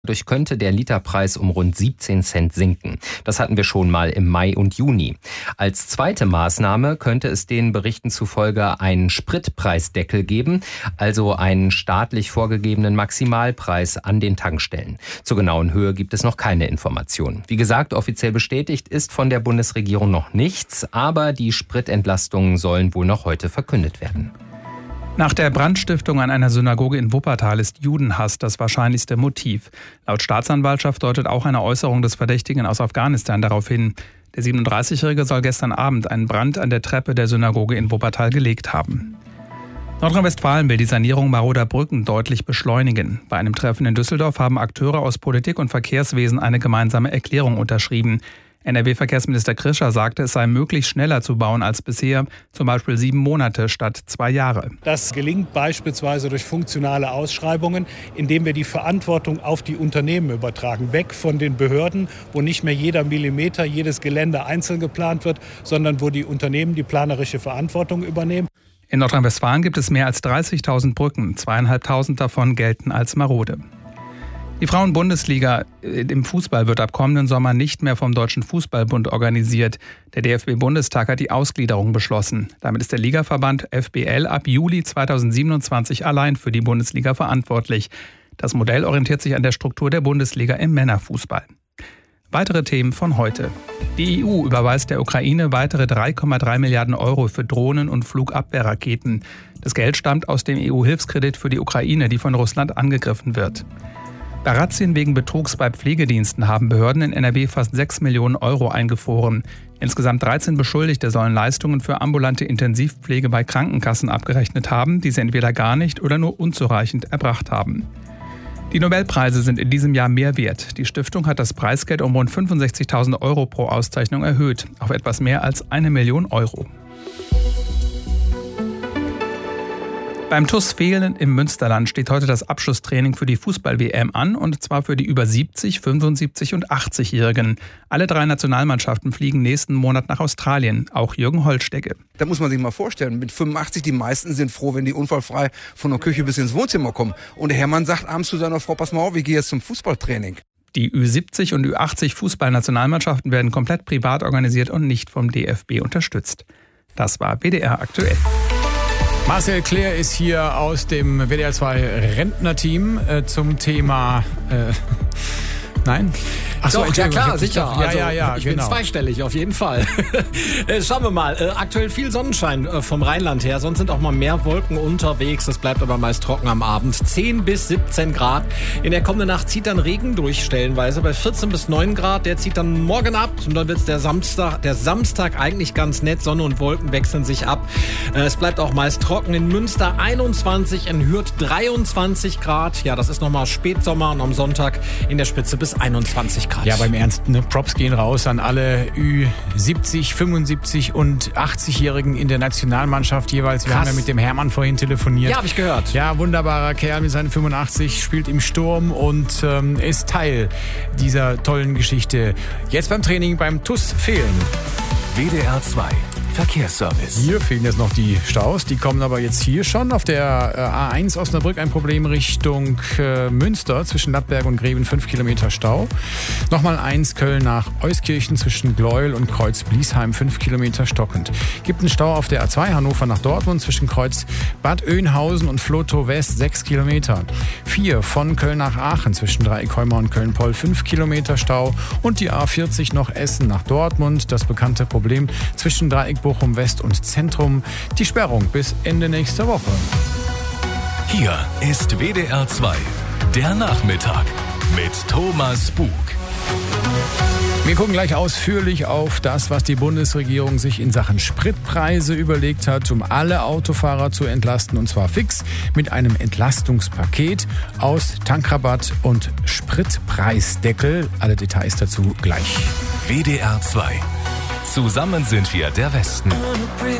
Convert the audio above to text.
Dadurch könnte der Literpreis um rund 17 Cent sinken. Das hatten wir schon mal im Mai und Juni. Als zweite Maßnahme könnte es den Berichten zufolge einen Spritpreisdeckel geben, also einen staatlich vorgegebenen Maximalpreis an den Tankstellen. Zur genauen Höhe gibt es noch keine Informationen. Wie gesagt, offiziell bestätigt ist von der Bundesregierung noch nichts, aber die Spritentlastungen sollen wohl noch heute verkündet werden. Nach der Brandstiftung an einer Synagoge in Wuppertal ist Judenhass das wahrscheinlichste Motiv. Laut Staatsanwaltschaft deutet auch eine Äußerung des Verdächtigen aus Afghanistan darauf hin. Der 37-Jährige soll gestern Abend einen Brand an der Treppe der Synagoge in Wuppertal gelegt haben. Nordrhein-Westfalen will die Sanierung maroder Brücken deutlich beschleunigen. Bei einem Treffen in Düsseldorf haben Akteure aus Politik und Verkehrswesen eine gemeinsame Erklärung unterschrieben. NRW-Verkehrsminister Krischer sagte, es sei möglich, schneller zu bauen als bisher, zum Beispiel 7 Monate statt 2 Jahre. Das gelingt beispielsweise durch funktionale Ausschreibungen, indem wir die Verantwortung auf die Unternehmen übertragen. Weg von den Behörden, wo nicht mehr jeder Millimeter, jedes Gelände einzeln geplant wird, sondern wo die Unternehmen die planerische Verantwortung übernehmen. In Nordrhein-Westfalen gibt es mehr als 30.000 Brücken, 2.500 davon gelten als marode. Die Frauen-Bundesliga im Fußball wird ab kommenden Sommer nicht mehr vom Deutschen Fußballbund organisiert. Der DFB-Bundestag hat die Ausgliederung beschlossen. Damit ist der Ligaverband FBL ab Juli 2027 allein für die Bundesliga verantwortlich. Das Modell orientiert sich an der Struktur der Bundesliga im Männerfußball. Weitere Themen von heute. Die EU überweist der Ukraine weitere 3,3 Milliarden Euro für Drohnen und Flugabwehrraketen. Das Geld stammt aus dem EU-Hilfskredit für die Ukraine, die von Russland angegriffen wird. Bei Razzien wegen Betrugs bei Pflegediensten haben Behörden in NRW fast 6 Millionen Euro eingefroren. Insgesamt 13 Beschuldigte sollen Leistungen für ambulante Intensivpflege bei Krankenkassen abgerechnet haben, die sie entweder gar nicht oder nur unzureichend erbracht haben. Die Nobelpreise sind in diesem Jahr mehr wert. Die Stiftung hat das Preisgeld um rund 65.000 Euro pro Auszeichnung erhöht, auf etwas mehr als 1 Million Euro. Beim TuS Vehlen im Münsterland steht heute das Abschlusstraining für die Fußball-WM an, und zwar für die über 70, 75 und 80-Jährigen. Alle 3 Nationalmannschaften fliegen nächsten Monat nach Australien, auch Jürgen Holstecke. Da muss man sich mal vorstellen, mit 85, die meisten sind froh, wenn die unfallfrei von der Küche bis ins Wohnzimmer kommen. Und der Hermann sagt abends zu seiner Frau, pass mal auf, ich gehe jetzt zum Fußballtraining. Die Ü70 und Ü80 Fußballnationalmannschaften werden komplett privat organisiert und nicht vom DFB unterstützt. Das war WDR aktuell. Marcel Claire ist hier aus dem WDR 2 Rentnerteam zum Thema... Nein? Achso, ja klar, sicher. Also, ja, ich bin zweistellig, auf jeden Fall. Schauen wir mal. Aktuell viel Sonnenschein vom Rheinland her. Sonst sind auch mal mehr Wolken unterwegs. Das bleibt aber meist trocken am Abend. 10 bis 17 Grad. In der kommenden Nacht zieht dann Regen durch stellenweise bei 14 bis 9 Grad. Der zieht dann morgen ab. Und dann wird es der Samstag eigentlich ganz nett. Sonne und Wolken wechseln sich ab. Es bleibt auch meist trocken. In Münster 21, in Hürth 23 Grad. Ja, das ist nochmal Spätsommer. Und am Sonntag in der Spitze bis 21 Grad. Ja, beim Ernst, ne? Props gehen raus an alle Ü70, 75 und 80-Jährigen in der Nationalmannschaft jeweils. Wir haben ja mit dem Hermann vorhin telefoniert. Ja, habe ich gehört. Ja, wunderbarer Kerl mit seinen 85, spielt im Sturm und ist Teil dieser tollen Geschichte. Jetzt beim Training beim TuS Vehlen. WDR 2 Verkehrsservice. Hier fehlen jetzt noch die Staus, die kommen aber jetzt hier schon. Auf der A1 Osnabrück ein Problem Richtung Münster zwischen Lattberg und Greven, 5 Kilometer Stau. Nochmal 1 Köln nach Euskirchen zwischen Gleuel und Kreuz Bliesheim, 5 Kilometer stockend. Gibt einen Stau auf der A2 Hannover nach Dortmund zwischen Kreuz Bad Oeynhausen und Flotow West, 6 Kilometer. 4 von Köln nach Aachen zwischen Dreieckholmer und Köln-Poll, 5 Kilometer Stau. Und die A40 noch Essen nach Dortmund, das bekannte Problem zwischen Dreieck Bochum West und Zentrum. Die Sperrung bis Ende nächster Woche. Hier ist WDR 2, der Nachmittag mit Thomas Bug. Wir gucken gleich ausführlich auf das, was die Bundesregierung sich in Sachen Spritpreise überlegt hat, um alle Autofahrer zu entlasten, und zwar fix mit einem Entlastungspaket aus Tankrabatt und Spritpreisdeckel. Alle Details dazu gleich. WDR 2. Zusammen sind wir der Westen.